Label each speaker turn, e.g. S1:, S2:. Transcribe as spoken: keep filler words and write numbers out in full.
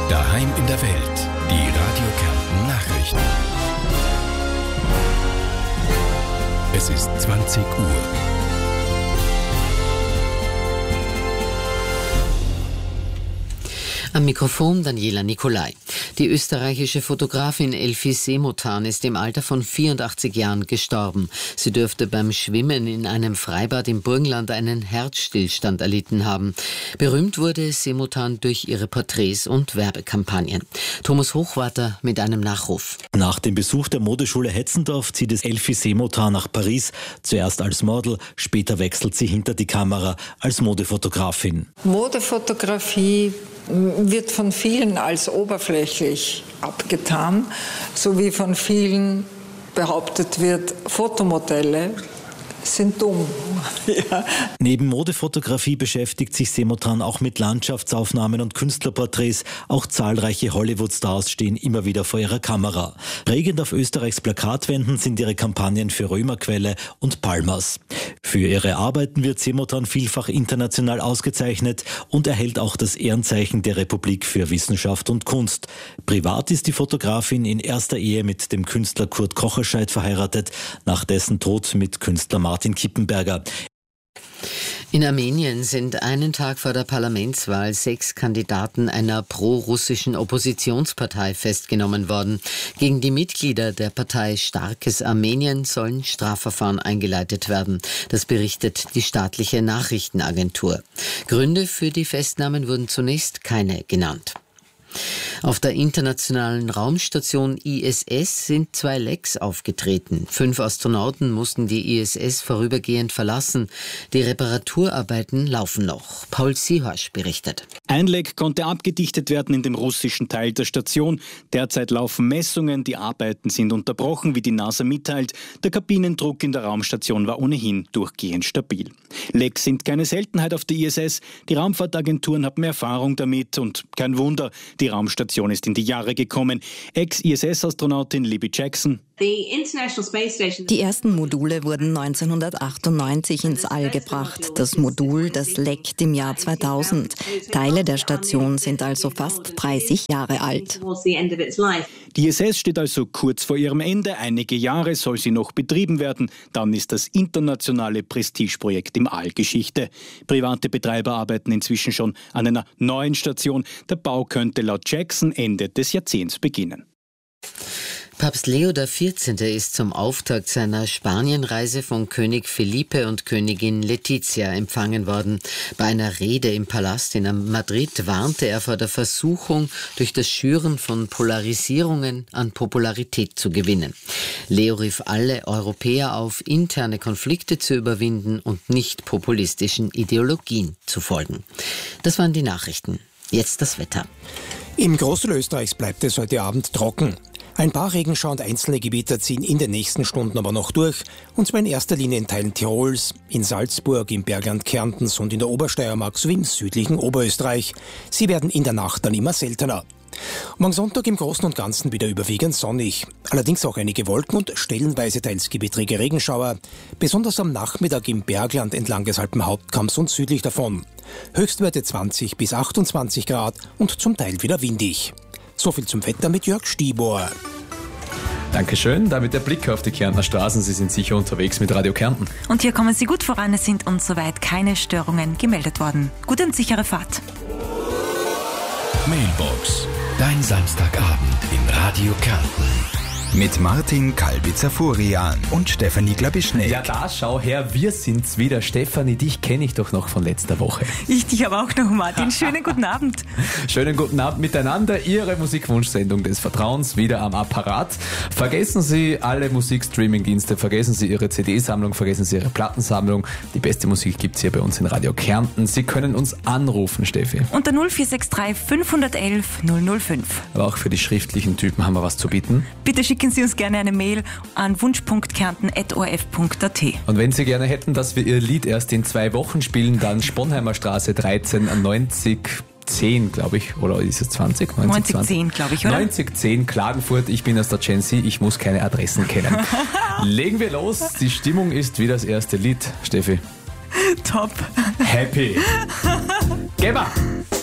S1: Daheim in der Welt. Die Radio Kärnten Nachrichten. Es ist zwanzig Uhr.
S2: Am Mikrofon Daniela Nicolai. Die österreichische Fotografin Elfie Seemotan ist im Alter von vierundachtzig Jahren gestorben. Sie dürfte beim Schwimmen in einem Freibad im Burgenland einen Herzstillstand erlitten haben. Berühmt wurde Seemotan durch ihre Porträts und Werbekampagnen. Thomas Hochwarter mit einem Nachruf.
S3: Nach dem Besuch der Modeschule Hetzendorf zieht es Elfie Seemotan nach Paris. Zuerst als Model, später wechselt sie hinter die Kamera als Modefotografin.
S4: Modefotografie wird von vielen als oberflächlich abgetan, so wie von vielen behauptet wird, Fotomodelle sind dumm. Ja.
S3: Neben Modefotografie beschäftigt sich Seemotan auch mit Landschaftsaufnahmen und Künstlerporträts. Auch zahlreiche Hollywood-Stars stehen immer wieder vor ihrer Kamera. Prägend auf Österreichs Plakatwänden sind ihre Kampagnen für Römerquelle und Palmas. Für ihre Arbeiten wird Seemotan vielfach international ausgezeichnet und erhält auch das Ehrenzeichen der Republik für Wissenschaft und Kunst. Privat ist die Fotografin in erster Ehe mit dem Künstler Kurt Kocherscheidt verheiratet, nach dessen Tod mit Künstler Martin Kippenberger.
S2: In Armenien sind einen Tag vor der Parlamentswahl sechs Kandidaten einer pro-russischen Oppositionspartei festgenommen worden. Gegen die Mitglieder der Partei Starkes Armenien sollen Strafverfahren eingeleitet werden. Das berichtet die staatliche Nachrichtenagentur. Gründe für die Festnahmen wurden zunächst keine genannt. Auf der internationalen Raumstation I S S sind zwei Lecks aufgetreten. Fünf Astronauten mussten die I S S vorübergehend verlassen. Die Reparaturarbeiten laufen noch. Paul Sihorsch berichtet.
S5: Ein Leck konnte abgedichtet werden in dem russischen Teil der Station. Derzeit laufen Messungen, die Arbeiten sind unterbrochen, wie die NASA mitteilt. Der Kabinendruck in der Raumstation war ohnehin durchgehend stabil. Lecks sind keine Seltenheit auf der I S S. Die Raumfahrtagenturen haben Erfahrung damit und kein Wunder, die Raumstation ist in die Jahre gekommen. Ex-I S S-Astronautin Libby Jackson.
S6: Die ersten Module wurden neunzehnhundertachtundneunzig ins All gebracht. Das Modul, das leckt im Jahr zweitausend. Teile der Station sind also fast dreißig Jahre alt.
S5: Die I S S steht also kurz vor ihrem Ende. Einige Jahre soll sie noch betrieben werden. Dann ist das internationale Prestigeprojekt im All Geschichte. Private Betreiber arbeiten inzwischen schon an einer neuen Station. Der Bau könnte laut Jackson Ende des Jahrzehnts beginnen.
S2: Papst Leo der vierzehnte ist zum Auftakt seiner Spanienreise von König Felipe und Königin Letizia empfangen worden. Bei einer Rede im Palast in Madrid warnte er vor der Versuchung, durch das Schüren von Polarisierungen an Popularität zu gewinnen. Leo rief alle Europäer auf, interne Konflikte zu überwinden und nicht populistischen Ideologien zu folgen. Das waren die Nachrichten. Jetzt das Wetter.
S7: Im Großteil Österreichs bleibt es heute Abend trocken. Ein paar Regenschauer und einzelne Gewitter ziehen in den nächsten Stunden aber noch durch, und zwar in erster Linie in Teilen Tirols, in Salzburg, im Bergland Kärntens und in der Obersteiermark sowie im südlichen Oberösterreich. Sie werden in der Nacht dann immer seltener. Morgen Sonntag im Großen und Ganzen wieder überwiegend sonnig. Allerdings auch einige Wolken und stellenweise teils gewittrige Regenschauer, besonders am Nachmittag im Bergland entlang des Alpenhauptkamms und südlich davon. Höchstwerte zwanzig bis achtundzwanzig Grad und zum Teil wieder windig. So viel zum Wetter mit Jörg Stibor.
S8: Dankeschön. Damit der Blick auf die Kärntner Straßen. Sie sind sicher unterwegs mit Radio Kärnten.
S9: Und hier kommen Sie gut voran. Es sind uns soweit keine Störungen gemeldet worden. Gute und sichere Fahrt.
S1: Mailbox. Dein Samstagabend in Radio Kärnten.
S10: Mit Martin Kalbitzer-Furian und Stefanie Glabischneck.
S8: Ja, da schau her, wir sind's wieder. Stefanie, dich kenne ich doch noch von letzter Woche.
S9: Ich dich aber auch noch, Martin. Schönen guten Abend.
S8: Schönen guten Abend miteinander. Ihre Musikwunschsendung des Vertrauens wieder am Apparat. Vergessen Sie alle Musikstreaming-Dienste, vergessen Sie Ihre C D-Sammlung, vergessen Sie Ihre Plattensammlung. Die beste Musik gibt's hier bei uns in Radio Kärnten. Sie können uns anrufen, Steffi.
S9: Unter null vier sechs drei fünf eins eins null null fünf.
S8: Aber auch für die schriftlichen Typen haben wir was zu bieten.
S9: Bitte schicken Sie uns gerne eine Mail an wunsch punkt kärnten at o r f punkt a t.
S8: Und wenn Sie gerne hätten, dass wir Ihr Lied erst in zwei Wochen spielen, dann Sponheimer Straße dreizehn neunzig zehn, glaube ich, oder ist es zwanzig?
S9: neunzig zehn, glaube ich, oder?
S8: neunzig zehn Klagenfurt, ich bin aus der Gen Z, ich muss keine Adressen kennen. Legen wir los, die Stimmung ist wie das erste Lied, Steffi.
S9: Top.
S8: Happy. Geh mal.